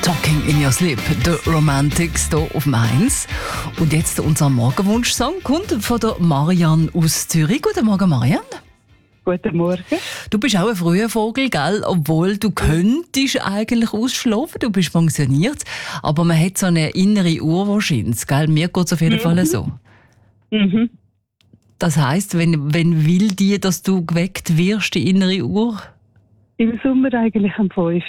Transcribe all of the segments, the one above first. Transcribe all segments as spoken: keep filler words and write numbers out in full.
Talking in Your Sleep, The Romantics hier auf Mainz. Und jetzt unser Morgenwunsch-Song kommt von der Marianne aus Zürich. Guten Morgen, Marianne. Guten Morgen. Du bist auch ein früher Vogel, gell? Obwohl du könntest eigentlich ausschlafen, du bist pensioniert. Aber man hat so eine innere Uhr wahrscheinlich, gell? Mir geht es auf jeden mhm. Fall so. Mhm. Das heisst, wenn, wenn will die, dass du geweckt wirst, die innere Uhr? Im Sommer eigentlich am fünf.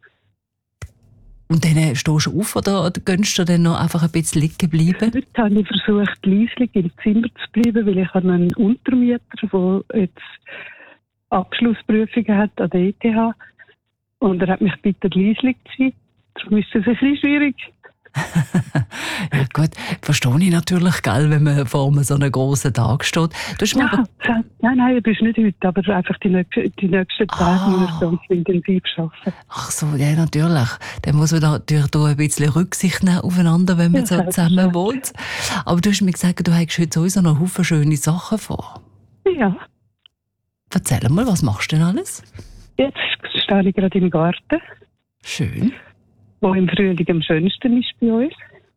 Und dann stehst du auf oder gönnst du dann noch einfach ein bisschen liegen bleiben? Heute habe ich versucht, leislich im Zimmer zu bleiben, weil ich habe einen Untermieter, der jetzt Abschlussprüfungen hat an der E T H. Und er hat mich gebeten, leislich zu sein. Darum ist das ein bisschen schwierig. Ja gut, verstehe ich natürlich, gell, wenn man vor einem so einem grossen Tag steht. Du hast ja, aber... Nein, nein, das ist nicht heute, aber einfach die, nächsten, die nächsten Tage ah. muss ich ganz intensiv arbeiten. Ach so, ja natürlich. Dann muss man da natürlich da ein bisschen Rücksicht nehmen aufeinander, wenn man ja, so zusammen wohnt. Aber du hast mir gesagt, du hast heute sowieso noch Haufen schöne Sachen vor. Ja. Erzähl mal, was machst du denn alles? Jetzt stehe ich gerade im Garten. Schön. Wo im Frühling am schönsten ist bei uns.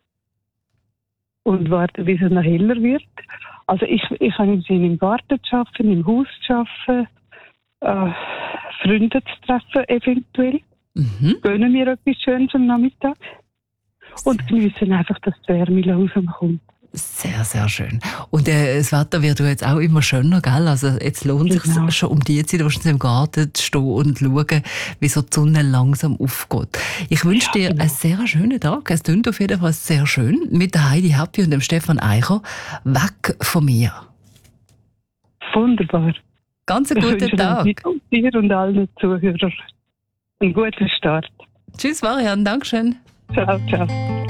Und warte, bis es noch heller wird. Also ich, ich habe im Sinne im Garten zu arbeiten, im Haus zu arbeiten, äh, Freunde zu treffen eventuell. Mhm. Gönnen mir etwas Schönes am Nachmittag. Und geniessen einfach, dass die Wärme langsam kommt. Sehr, sehr schön. Und äh, das Wetter wird jetzt auch immer schöner, gell? Also jetzt lohnt es genau. sich schon um die Zeit, wahrscheinlich im Garten zu stehen und zu schauen, wie so die Sonne langsam aufgeht. Ich wünsche dir ja, genau. einen sehr schönen Tag. Es klingt auf jeden Fall sehr schön. Mit der Heidi Happy und dem Stefan Eicher. Weg von mir. Wunderbar. Ganz einen guten Tag. Dir und allen Zuhörern einen guten Start. Tschüss, Marianne. Dankeschön. Ciao, ciao.